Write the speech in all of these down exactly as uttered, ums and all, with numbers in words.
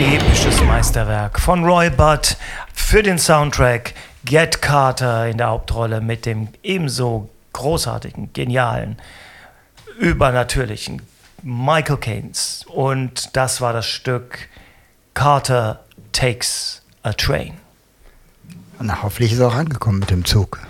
episches Meisterwerk von Roy Budd für den Soundtrack. Get Carter in der Hauptrolle mit dem ebenso großartigen, genialen, übernatürlichen Michael Caine. Und das war das Stück Carter Takes a Train. Na, hoffentlich ist er auch angekommen mit dem Zug.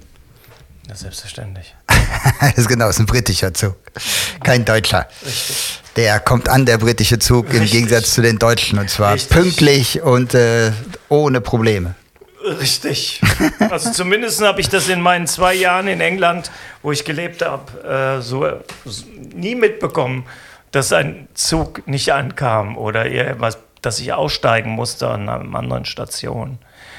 Ja, selbstverständlich. Das ist genau, das ist ein britischer Zug. Kein deutscher. Richtig. Der kommt an, der britische Zug, Richtig. im Gegensatz zu den Deutschen. Und zwar Richtig. pünktlich und äh, ohne Probleme. Richtig. Also zumindest habe ich das in meinen zwei Jahren in England, wo ich gelebt habe, äh, so, so nie mitbekommen, dass ein Zug nicht ankam oder irgendwas, dass ich aussteigen musste an einer anderen Station.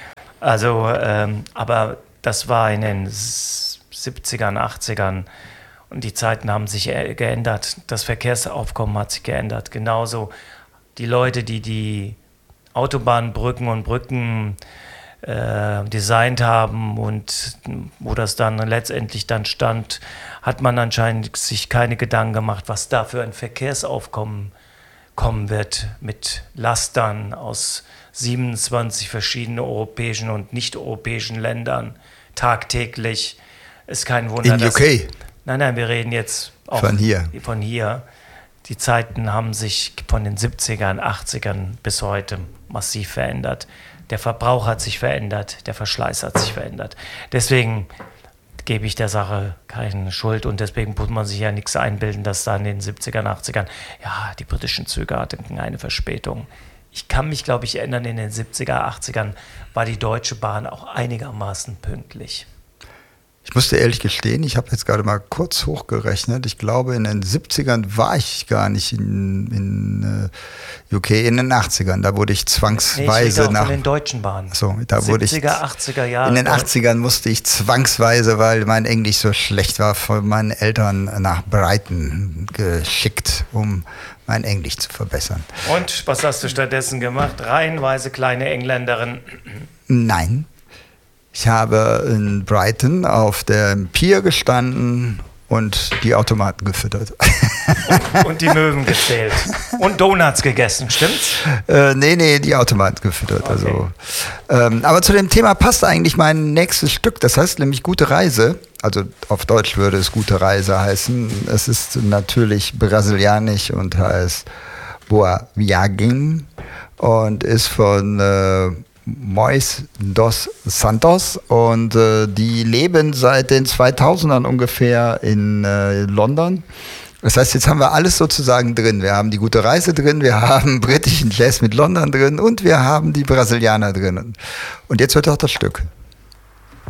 Also, ähm, aber das war in den siebzigern, achtzigern und die Zeiten haben sich geändert. Das Verkehrsaufkommen hat sich geändert. Genauso die Leute, die die Autobahnbrücken und Brücken äh, designt haben und wo das dann letztendlich dann stand, hat man anscheinend sich keine Gedanken gemacht, was da für ein Verkehrsaufkommen kommen wird mit Lastern aus siebenundzwanzig verschiedenen europäischen und nicht-europäischen Ländern tagtäglich. Ist kein Wunder. In U K? Nein, nein, wir reden jetzt auch von hier. Von hier. Die Zeiten haben sich von den siebzigern, achtzigern bis heute massiv verändert. Der Verbrauch hat sich verändert, der Verschleiß hat sich verändert. Deswegen gebe ich der Sache keine Schuld und deswegen muss man sich ja nichts einbilden, dass da in den siebzigern, achtzigern, ja, die britischen Züge hatten eine Verspätung. Ich kann mich, glaube ich, erinnern, in den siebziger, achtzigern war die Deutsche Bahn auch einigermaßen pünktlich. Ich musste ehrlich gestehen, ich habe jetzt gerade mal kurz hochgerechnet. Ich glaube, in den siebzigern war ich gar nicht in, in uh, U K, in den achtzigern. Da wurde ich zwangsweise nee, ich rede auch nach. von den Deutschen Bahnen. So, da wurde ich. siebziger, achtziger Jahre. In den achtzigern musste ich zwangsweise, weil mein Englisch so schlecht war, von meinen Eltern nach Brighton geschickt, um mein Englisch zu verbessern. Und was hast du stattdessen gemacht? Reihenweise kleine Engländerin. Nein. Ich habe in Brighton auf dem Pier gestanden und die Automaten gefüttert. Und, und die Möwen gezählt. Und Donuts gegessen, stimmt's? Äh, nee, nee, die Automaten gefüttert. Okay. Also, ähm, aber zu dem Thema passt eigentlich mein nächstes Stück. Das heißt nämlich Gute Reise. Also auf Deutsch würde es Gute Reise heißen. Es ist natürlich brasilianisch und heißt Boa Viagem und ist von äh, Mois dos Santos und äh, die leben seit den zweitausendern ungefähr in äh, London. Das heißt, jetzt haben wir alles sozusagen drin. Wir haben die Gute Reise drin, wir haben britischen Jazz mit London drin und wir haben die Brasilianer drin. Und jetzt wird auch das Stück.